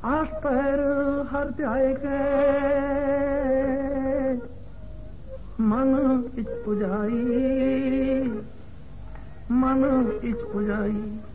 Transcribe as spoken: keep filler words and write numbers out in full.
आठ पैर हर ध्याए के मन इच पुजाई मन इच पुजाई